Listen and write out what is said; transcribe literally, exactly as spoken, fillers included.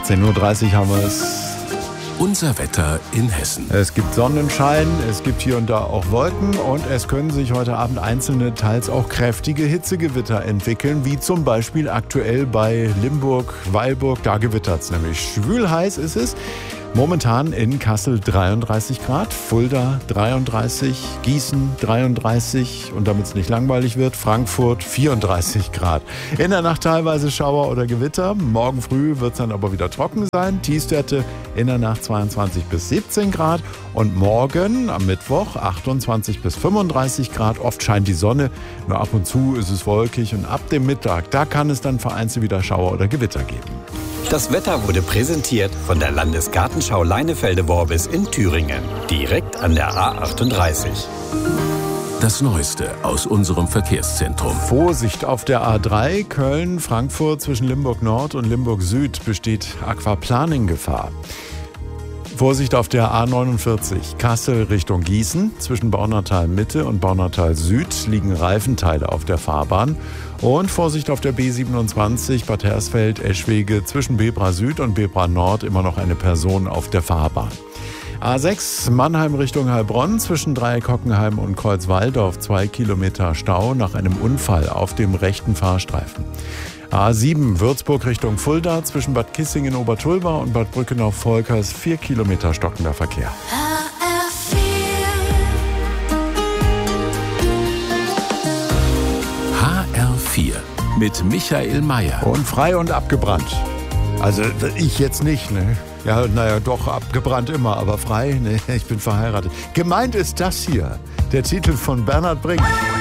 achtzehn Uhr dreißig haben wir es. Unser Wetter in Hessen. Es gibt Sonnenschein, es gibt hier und da auch Wolken und es können sich heute Abend einzelne, teils auch kräftige Hitzegewitter entwickeln, wie zum Beispiel aktuell bei Limburg, Weilburg. Da gewittert es nämlich. Schwülheiß ist es. Momentan in Kassel dreiunddreißig Grad, Fulda dreiunddreißig, Gießen dreiunddreißig und damit es nicht langweilig wird, Frankfurt vierunddreißig Grad. In der Nacht teilweise Schauer oder Gewitter, morgen früh wird es dann aber wieder trocken sein. Tiefstwerte in der Nacht zweiundzwanzig bis siebzehn Grad und morgen am Mittwoch achtundzwanzig bis fünfunddreißig Grad. Oft scheint die Sonne, nur ab und zu ist es wolkig und ab dem Mittag, da kann es dann vereinzelt wieder Schauer oder Gewitter geben. Das Wetter wurde präsentiert von der Landesgartenschau Leinefelde-Worbis in Thüringen, direkt an der A achtunddreißig. Das Neueste aus unserem Verkehrszentrum. Vorsicht auf der A drei Köln-Frankfurt zwischen Limburg Nord und Limburg Süd besteht Aquaplaning-Gefahr. Vorsicht auf der A neunundvierzig Kassel Richtung Gießen. Zwischen Baunatal Mitte und Baunatal Süd liegen Reifenteile auf der Fahrbahn. Und Vorsicht auf der B siebenundzwanzig Bad Hersfeld-Eschwege zwischen Bebra Süd und Bebra Nord immer noch eine Person auf der Fahrbahn. A sechs Mannheim Richtung Heilbronn zwischen Dreieck-Hockenheim und Kreuzwaldorf zwei Kilometer Stau nach einem Unfall auf dem rechten Fahrstreifen. A sieben Würzburg Richtung Fulda zwischen Bad Kissingen-Obertulba und Bad Brückenau-Volkers vier Kilometer stockender Verkehr. H R vier mit Michael Mayer. Und frei und abgebrannt. Also ich jetzt nicht, ne? Ja, naja, doch, abgebrannt immer, aber frei, ne? Ich bin verheiratet. Gemeint ist das hier, der Titel von Bernhard Brink.